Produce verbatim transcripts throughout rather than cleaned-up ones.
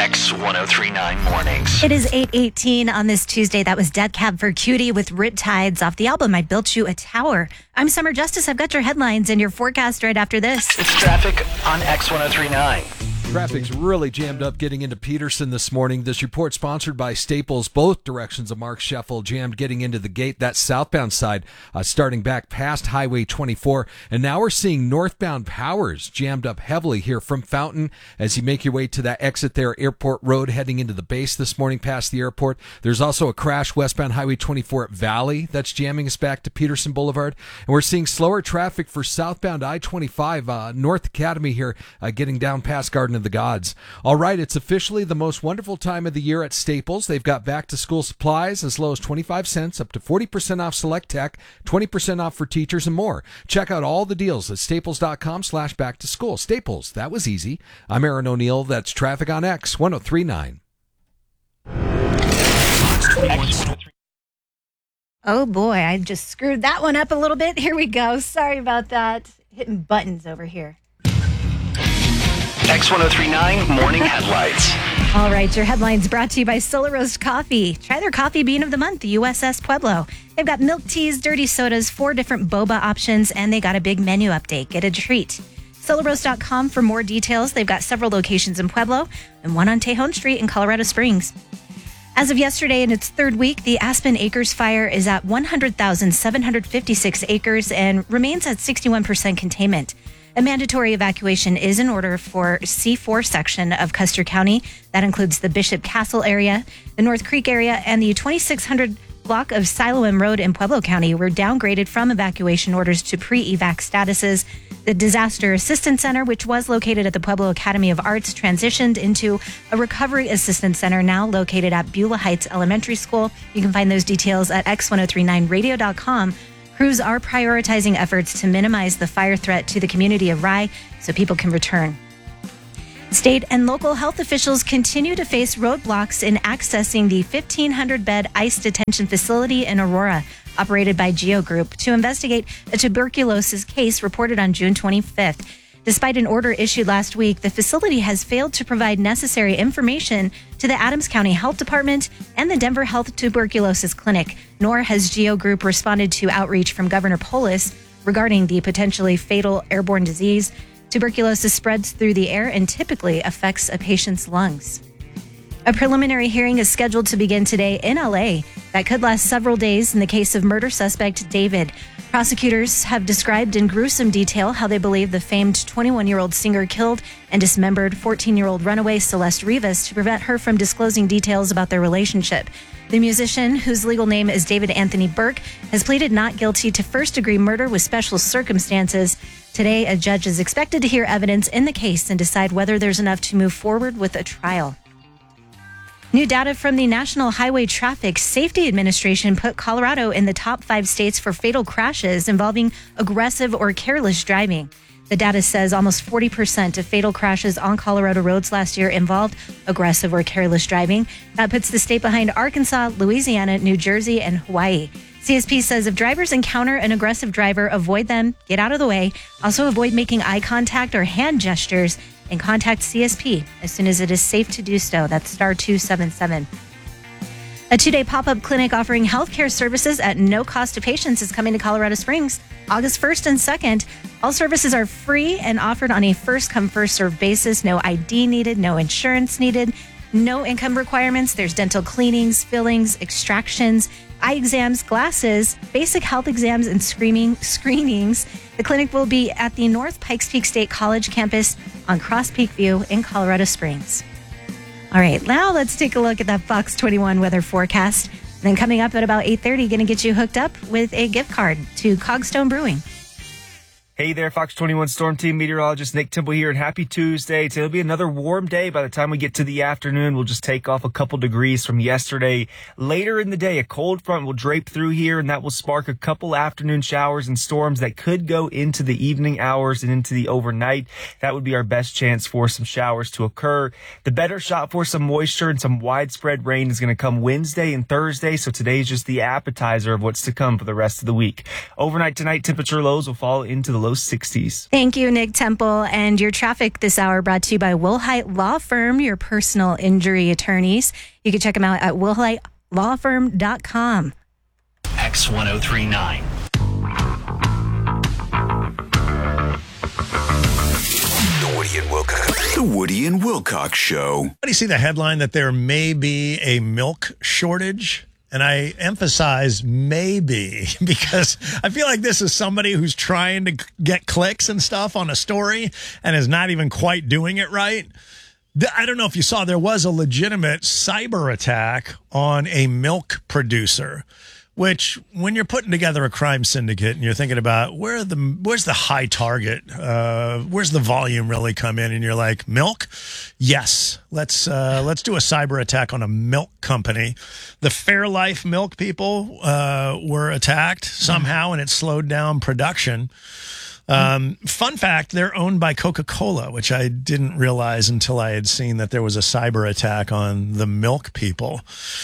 X ten thirty-nine Mornings. It is eight eighteen on this Tuesday. That was Dead Cab for Cutie with Riptides off the album I Built You a Tower. I'm Summer Justice. I've got your headlines and your forecast right after this. It's traffic on X ten thirty-nine. Traffic's really jammed up getting into Peterson this morning. This report sponsored by Staples. Both directions of Mark Sheffel jammed getting into the gate. That southbound side uh, starting back past Highway twenty-four. And now we're seeing northbound Powers jammed up heavily here from Fountain as you make your way to that exit there, Airport Road, heading into the base this morning past the airport. There's also a crash westbound Highway twenty-four at Valley that's jamming us back to Peterson Boulevard. And we're seeing slower traffic for southbound I twenty-five, uh, North Academy here, uh, getting down past Garden of the Gods. All right, it's officially the most wonderful time of the year at Staples. They've got back to school supplies as low as twenty-five cents, up to forty percent off select tech, twenty percent off for teachers and more. Check out all the deals at staples.com slash back to school. Staples, that was easy. I'm Aaron O'Neill. That's traffic on X ten thirty-nine. Oh boy, I just screwed that one up a little bit. Here we go. Sorry about that. Hitting buttons over here. X ten thirty-nine Morning Headlights. All right, your headlines brought to you by Solar Roast Coffee. Try their coffee bean of the month, the U S S Pueblo. They've got milk teas, dirty sodas, four different boba options, and they got a big menu update. Get a treat. solar roast dot com for more details. They've got several locations in Pueblo and one on Tejon Street in Colorado Springs. As of yesterday, in its third week, the Aspen Acres fire is at one hundred thousand seven hundred fifty-six acres and remains at sixty-one percent containment. A mandatory evacuation is in order for C four section of Custer County. That includes the Bishop Castle area, the North Creek area, and the twenty-six hundred block of Siloam Road in Pueblo County were downgraded from evacuation orders to pre-evac statuses. The Disaster Assistance Center, which was located at the Pueblo Academy of Arts, transitioned into a Recovery Assistance Center now located at Beulah Heights Elementary School. You can find those details at x ten thirty-nine radio dot com. Crews are prioritizing efforts to minimize the fire threat to the community of Rye so people can return. State and local health officials continue to face roadblocks in accessing the fifteen hundred bed ICE detention facility in Aurora, operated by Geo Group, to investigate a tuberculosis case reported on June twenty-fifth. Despite an order issued last week, the facility has failed to provide necessary information to the Adams County Health Department and the Denver Health Tuberculosis Clinic, nor has Geo Group responded to outreach from Governor Polis regarding the potentially fatal airborne disease. Tuberculosis spreads through the air and typically affects a patient's lungs. A preliminary hearing is scheduled to begin today in L A that could last several days in the case of murder suspect David. Prosecutors have described in gruesome detail how they believe the famed twenty-one-year-old singer killed and dismembered fourteen-year-old runaway Celeste Rivas to prevent her from disclosing details about their relationship. The musician, whose legal name is David Anthony Burke, has pleaded not guilty to first-degree murder with special circumstances. Today, a judge is expected to hear evidence in the case and decide whether there's enough to move forward with a trial. New data from the National Highway Traffic Safety Administration put Colorado in the top five states for fatal crashes involving aggressive or careless driving. The data says almost forty percent of fatal crashes on Colorado roads last year involved aggressive or careless driving. That puts the state behind Arkansas, Louisiana, New Jersey, and Hawaii. C S P says if drivers encounter an aggressive driver, avoid them, get out of the way. Also avoid making eye contact or hand gestures, and contact C S P as soon as it is safe to do so. That's star two seven seven. A two-day pop-up clinic offering healthcare services at no cost to patients is coming to Colorado Springs August first and second. All services are free and offered on a first-come, first-served basis. No I D needed, no insurance needed, no income requirements. There's dental cleanings, fillings, extractions, eye exams, glasses, basic health exams, and screening screenings. The clinic will be at the North Pikes Peak State College campus on Cross Peak View in Colorado Springs. All right, now let's take a look at that Fox twenty-one weather forecast. And then coming up at about eight thirty, going to get you hooked up with a gift card to Cogstone Brewing. Hey there, Fox twenty-one Storm Team meteorologist Nick Temple here, and happy Tuesday. It'll be another warm day. By the time we get to the afternoon, we'll just take off a couple degrees from yesterday. Later in the day, a cold front will drape through here, and that will spark a couple afternoon showers and storms that could go into the evening hours and into the overnight. That would be our best chance for some showers to occur. The better shot for some moisture and some widespread rain is going to come Wednesday and Thursday, so today's just the appetizer of what's to come for the rest of the week. Overnight tonight, temperature lows will fall into the low low sixties. Thank you, Nick Temple. And your traffic this hour brought to you by Wilhite Law Firm, your personal injury attorneys. You can check them out at wilhite law firm dot com. X ten thirty-nine. The Woody and Wilcox. The Woody and Wilcox Show. Do you see the headline that there may be a milk shortage? And I emphasize maybe because I feel like this is somebody who's trying to get clicks and stuff on a story and is not even quite doing it right. I don't know if you saw, there was a legitimate cyber attack on a milk producer, which when you're putting together a crime syndicate and you're thinking about where the where's the high target, uh, where's the volume really come in, and you're like, milk? Yes, let's uh, let's do a cyber attack on a milk company. The Fairlife milk people uh, were attacked somehow, and it slowed down production. Um, fun fact, they're owned by Coca-Cola, which I didn't realize until I had seen that there was a cyber attack on the milk people.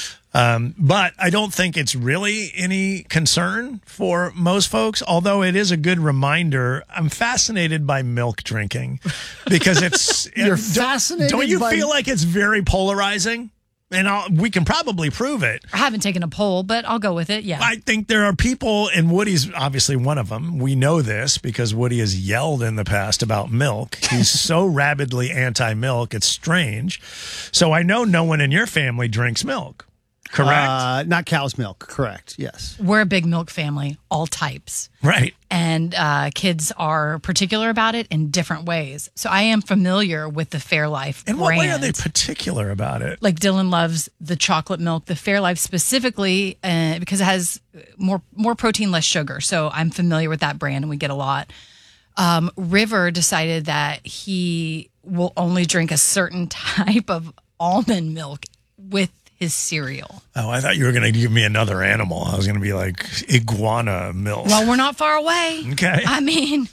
Um, but I don't think it's really any concern for most folks, although it is a good reminder. I'm fascinated by milk drinking because it's... You're don't, fascinated Don't you by... feel like it's very polarizing? And I'll, we can probably prove it. I haven't taken a poll, but I'll go with it. Yeah. I think there are people, and Woody's obviously one of them. We know this because Woody has yelled in the past about milk. He's so rabidly anti-milk. It's strange. So I know no one in your family drinks milk. Correct? Uh, not cow's milk. Correct. Yes. We're a big milk family, all types. Right. And uh, kids are particular about it in different ways. So I am familiar with the Fairlife In brand. what way are they particular about it? Like Dylan loves the chocolate milk, the Fairlife specifically, uh, because it has more more protein, less sugar. So I'm familiar with that brand, and we get a lot. Um, River decided that he will only drink a certain type of almond milk with his cereal. Oh, I thought you were going to give me another animal. I was going to be like iguana milk. Well, we're not far away. Okay. I mean...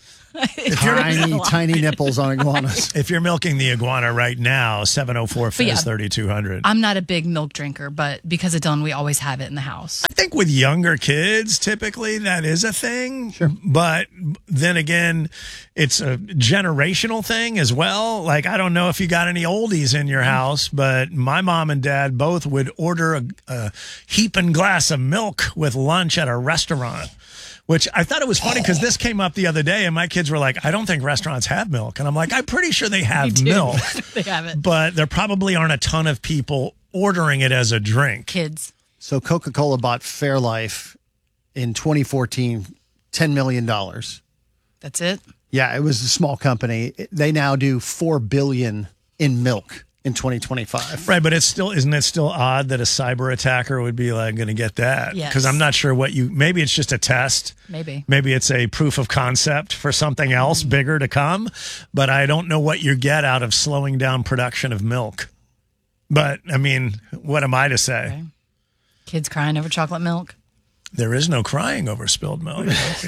Tiny, tiny nipples on iguanas. If you're milking the iguana right now, seven oh four yeah, Fizz thirty-two hundred. I'm not a big milk drinker, but because of Dylan, we always have it in the house. I think with younger kids, typically that is a thing. Sure. But then again, it's a generational thing as well. Like, I don't know if you got any oldies in your house, but my mom and dad both would order a, a heaping glass of milk with lunch at a restaurant. Which I thought it was funny because this came up the other day and my kids were like, I don't think restaurants have milk. And I'm like, I'm pretty sure they have milk. They have it. But there probably aren't a ton of people ordering it as a drink. Kids. So Coca-Cola bought Fairlife in twenty fourteen, ten million dollars. That's it? Yeah, it was a small company. They now do four billion dollars in milk in twenty twenty-five. Right, but it's still, isn't it still odd that a cyber attacker would be like going to get that? Yes. Because I'm not sure what you, maybe it's just a test. Maybe. Maybe it's a proof of concept for something else mm-hmm. bigger to come. But I don't know what you get out of slowing down production of milk. But, I mean, what am I to say? Okay. Kids crying over chocolate milk. There is no crying over spilled milk.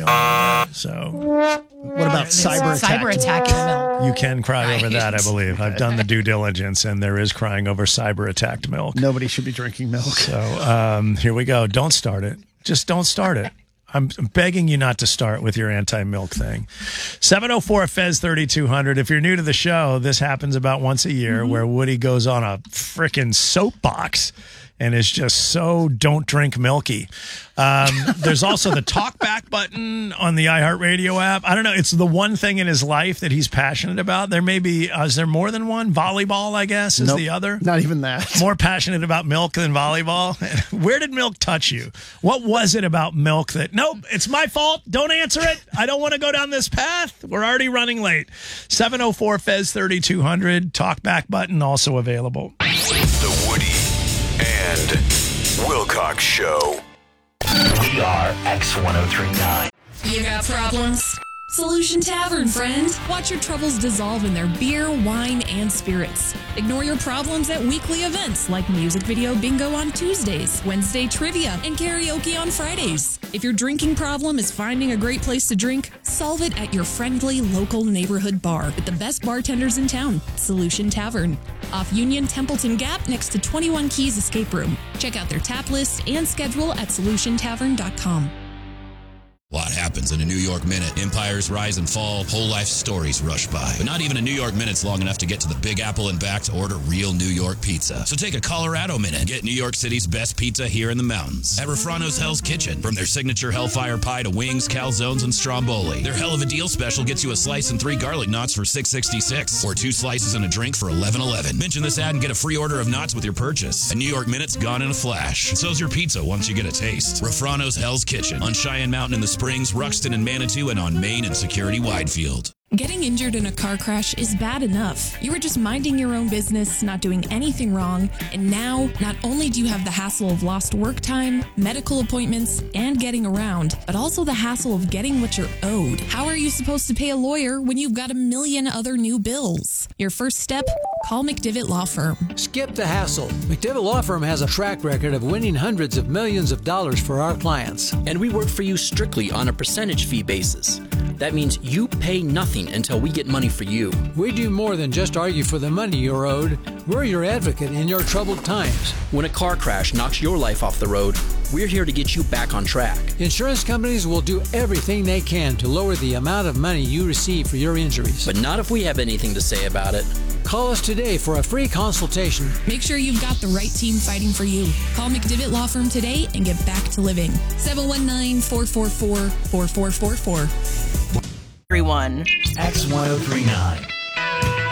So, what about cyber attack? Cyber attacking milk. You can cry Right. over that, I believe. I've done the due diligence, and there is crying over cyber attacked milk. Nobody should be drinking milk. So um, here we go. Don't start it. Just don't start it. I'm begging you not to start with your anti-milk thing. seven oh four Fez thirty-two hundred. If you're new to the show, this happens about once a year mm-hmm. where Woody goes on a frickin' soapbox and is just so don't drink milky. Um, there's also the talk back button on the iHeartRadio app. I don't know. It's the one thing in his life that he's passionate about. There may be, uh, is there more than one? Volleyball, I guess, is nope, the other. Not even that. More passionate about milk than volleyball. Where did milk touch you? What was it about milk that, nope, it's my fault. Don't answer it. I don't want to go down this path. We're already running late. seven oh four Fez thirty-two hundred. Talk back button also available. The Woody and Wilcox Show. We are X ten thirty-nine. You got problems? Solution Tavern, friend. Watch your troubles dissolve in their beer, wine, and spirits. Ignore your problems at weekly events like music video bingo on Tuesdays, Wednesday trivia, and karaoke on Fridays. If your drinking problem is finding a great place to drink, solve it at your friendly local neighborhood bar with the best bartenders in town, Solution Tavern. Off Union Templeton Gap next to twenty-one Keys Escape Room. Check out their tap list and schedule at solution tavern dot com. A lot happens in a New York Minute. Empires rise and fall, whole life stories rush by. But not even a New York Minute's long enough to get to the Big Apple and back to order real New York pizza. So take a Colorado Minute and get New York City's best pizza here in the mountains. At Refrano's Hell's Kitchen. From their signature Hellfire Pie to wings, calzones, and stromboli. Their Hell of a Deal special gets you a slice and three garlic knots for six sixty-six, or two slices and a drink for eleven eleven. Mention this ad and get a free order of knots with your purchase. A New York Minute's gone in a flash. And so's your pizza once you get a taste. Refrano's Hell's Kitchen on Cheyenne Mountain in the Springs, Ruxton and Manitou, and on Main and Security Widefield. Getting injured in a car crash is bad enough. You were just minding your own business, not doing anything wrong, and now not only do you have the hassle of lost work time, medical appointments, and getting around, but also the hassle of getting what you're owed. How are you supposed to pay a lawyer when you've got a million other new bills? Your first step? Call McDivitt Law Firm. Skip the hassle. McDivitt Law Firm has a track record of winning hundreds of millions of dollars for our clients. And we work for you strictly on a percentage fee basis. That means you pay nothing until we get money for you. We do more than just argue for the money you're owed. We're your advocate in your troubled times. When a car crash knocks your life off the road, we're here to get you back on track. Insurance companies will do everything they can to lower the amount of money you receive for your injuries. But not if we have anything to say about it. Call us today for a free consultation. Make sure you've got the right team fighting for you. Call McDivitt Law Firm today and get back to living. seven one nine, four four four, four four four four. Everyone. X one oh three nine.